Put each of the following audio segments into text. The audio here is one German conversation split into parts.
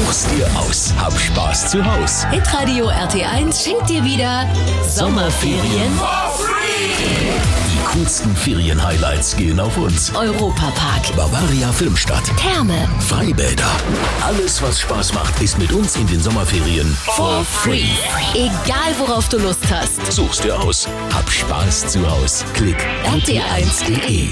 Such's dir aus. Hab Spaß zu Haus. Hitradio RT1 schenkt dir wieder Sommerferien For free. Die coolsten Ferien-Highlights gehen auf uns. Europapark, Bavaria Filmstadt, Therme, Freibäder. Alles, was Spaß macht, ist mit uns in den Sommerferien for free. Egal worauf du Lust hast. Such's dir aus. Hab Spaß zu Haus. Klick rt1.de.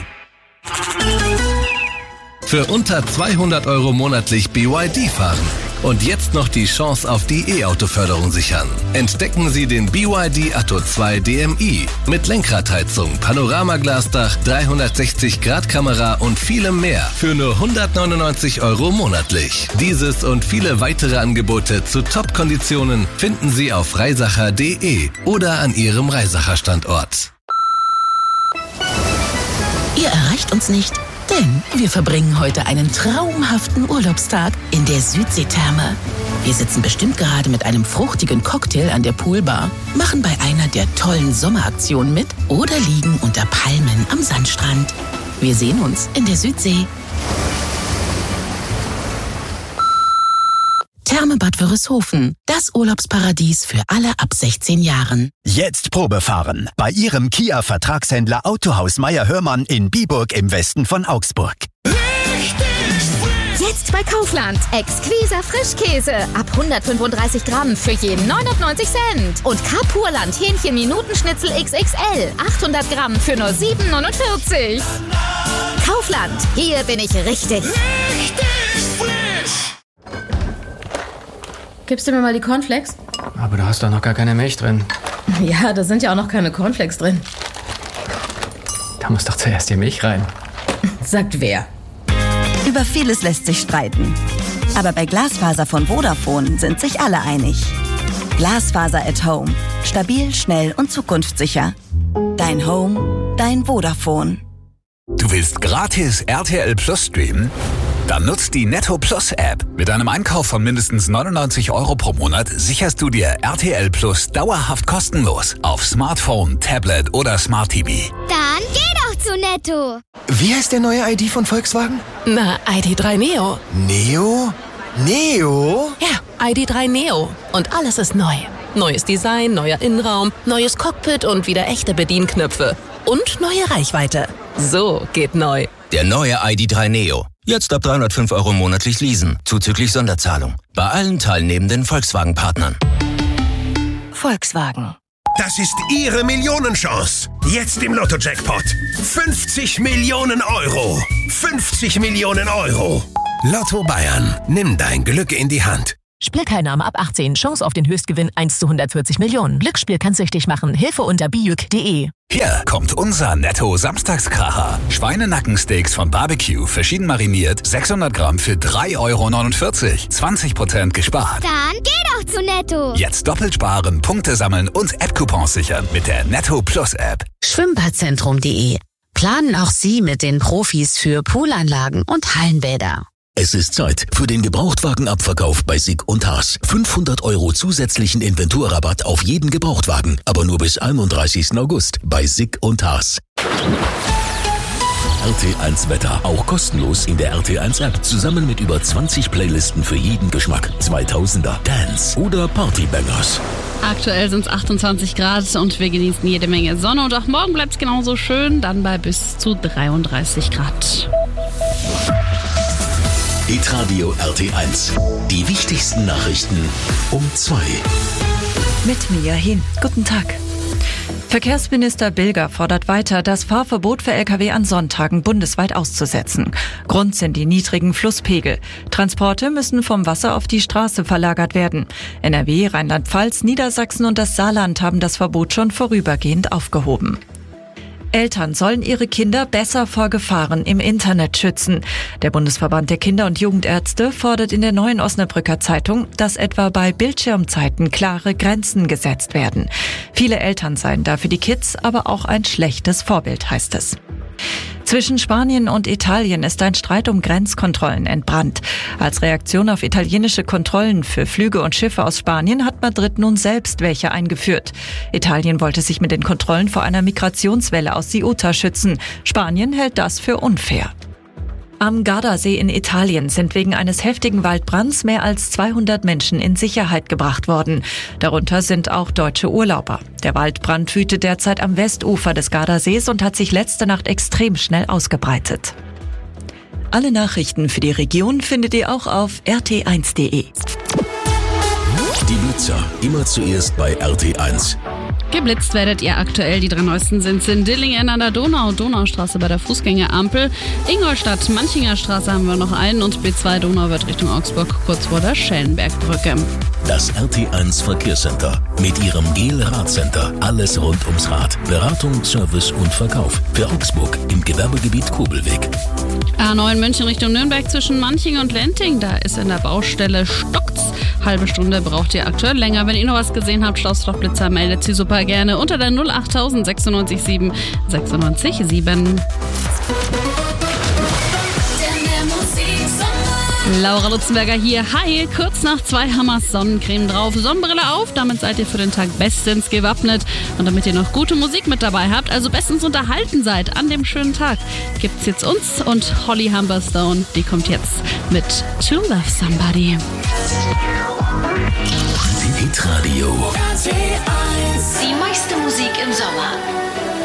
Für unter 200 € monatlich BYD fahren. Und jetzt noch die Chance auf die E-Auto-Förderung sichern. Entdecken Sie den BYD Atto 2 DMI mit Lenkradheizung, Panoramaglasdach, 360-Grad-Kamera und vielem mehr für nur 199 € monatlich. Dieses und viele weitere Angebote zu Top-Konditionen finden Sie auf reisacher.de oder an Ihrem Reisacher-Standort. Ihr erreicht uns nicht, denn wir verbringen heute einen traumhaften Urlaubstag in der Südseetherme. Wir sitzen bestimmt gerade mit einem fruchtigen Cocktail an der Poolbar, machen bei einer der tollen Sommeraktionen mit oder liegen unter Palmen am Sandstrand. Wir sehen uns in der Südsee. Therme Bad Wörishofen, das Urlaubsparadies für alle ab 16 Jahren. Jetzt Probefahren bei Ihrem Kia-Vertragshändler Autohaus Meier-Hörmann in Biburg im Westen von Augsburg. Jetzt bei Kaufland. Exquiser Frischkäse. Ab 135 Gramm für jeden 99 Cent. Und Kapurland Hähnchen-Minutenschnitzel XXL. 800 Gramm für nur 7,49. Kaufland. Hier bin ich richtig. Gibst du mir mal die Cornflakes? Aber da hast doch noch gar keine Milch drin. Ja, da sind ja auch noch keine Cornflakes drin. Da muss doch zuerst die Milch rein. Sagt wer? Über vieles lässt sich streiten. Aber bei Glasfaser von Vodafone sind sich alle einig. Glasfaser at Home. Stabil, schnell und zukunftssicher. Dein Home, dein Vodafone. Du willst gratis RTL Plus streamen? Dann nutzt die Netto Plus App. Mit einem Einkauf von mindestens 99 € pro Monat sicherst du dir RTL Plus dauerhaft kostenlos auf Smartphone, Tablet oder Smart TV. Dann geh doch zu Netto. Wie heißt der neue ID von Volkswagen? Na, ID3 Neo. Neo? Neo? Ja, ID3 Neo. Und alles ist neu. Neues Design, neuer Innenraum, neues Cockpit und wieder echte Bedienknöpfe. Und neue Reichweite. So geht neu. Der neue ID3 Neo. Jetzt ab 305 € monatlich leasen, zuzüglich Sonderzahlung. Bei allen teilnehmenden Volkswagen-Partnern. Volkswagen. Das ist Ihre Millionenchance. Jetzt im Lotto-Jackpot. 50 Millionen €. 50 Millionen €. Lotto Bayern. Nimm dein Glück in die Hand. Spielteilnahme ab 18. Chance auf den Höchstgewinn 1 zu 140 Millionen. Glücksspiel kann süchtig machen. Hilfe unter biuk.de. Hier kommt unser Netto-Samstagskracher. Schweinenackensteaks von Barbecue, verschieden mariniert, 600 Gramm für 3,49 €. 20% gespart. Dann geh doch zu Netto. Jetzt doppelt sparen, Punkte sammeln und App-Coupons sichern mit der Netto Plus App. Schwimmbadzentrum.de. Planen auch Sie mit den Profis für Poolanlagen und Hallenbäder. Es ist Zeit für den Gebrauchtwagenabverkauf bei SICK und Haas. 500 € zusätzlichen Inventurrabatt auf jeden Gebrauchtwagen, aber nur bis 31. August bei SICK und Haas. RT1 Wetter, auch kostenlos in der RT1-App, zusammen mit über 20 Playlisten für jeden Geschmack. 2000er, Dance oder Partybangers. Aktuell sind es 28 Grad und wir genießen jede Menge Sonne und auch morgen bleibt es genauso schön, dann bei bis zu 33 Grad. Hitradio RT1. Die wichtigsten Nachrichten um 2. Mit Mia Hin. Guten Tag. Verkehrsminister Bilger fordert weiter, das Fahrverbot für Lkw an Sonntagen bundesweit auszusetzen. Grund sind die niedrigen Flusspegel. Transporte müssen vom Wasser auf die Straße verlagert werden. NRW, Rheinland-Pfalz, Niedersachsen und das Saarland haben das Verbot schon vorübergehend aufgehoben. Eltern sollen ihre Kinder besser vor Gefahren im Internet schützen. Der Bundesverband der Kinder- und Jugendärzte fordert in der Neuen Osnabrücker Zeitung, dass etwa bei Bildschirmzeiten klare Grenzen gesetzt werden. Viele Eltern seien da für die Kids aber auch ein schlechtes Vorbild, heißt es. Zwischen Spanien und Italien ist ein Streit um Grenzkontrollen entbrannt. Als Reaktion auf italienische Kontrollen für Flüge und Schiffe aus Spanien hat Madrid nun selbst welche eingeführt. Italien wollte sich mit den Kontrollen vor einer Migrationswelle aus Ceuta schützen. Spanien hält das für unfair. Am Gardasee in Italien sind wegen eines heftigen Waldbrands mehr als 200 Menschen in Sicherheit gebracht worden. Darunter sind auch deutsche Urlauber. Der Waldbrand wütet derzeit am Westufer des Gardasees und hat sich letzte Nacht extrem schnell ausgebreitet. Alle Nachrichten für die Region findet ihr auch auf rt1.de. Die Blitzer, immer zuerst bei RT1. Geblitzt werdet ihr aktuell. Die 3 neuesten sind in Dillingen an der Donau, Donaustraße bei der Fußgängerampel. Ingolstadt, Manchinger Straße haben wir noch einen und B2 Donauwörth Richtung Augsburg, kurz vor der Schellenbergbrücke. Das RT1 Verkehrscenter mit ihrem GEL-Radcenter. Alles rund ums Rad. Beratung, Service und Verkauf. Für Augsburg im Gewerbegebiet Kobelweg. A9 München Richtung Nürnberg zwischen Manching und Lenting. Da ist in der Baustelle stockt's. Halbe Stunde braucht ihr aktuell länger. Wenn ihr noch was gesehen habt, Staustrochblitzer, meldet sie super gerne unter der 08000 96 7 96 7. Laura Lutzenberger hier. Hi, kurz nach 2 Hammers Sonnencreme drauf, Sonnenbrille auf, damit seid ihr für den Tag bestens gewappnet. Und damit ihr noch gute Musik mit dabei habt, also bestens unterhalten seid an dem schönen Tag, gibt's jetzt uns und Holly Humberstone. Die kommt jetzt mit To Love Somebody.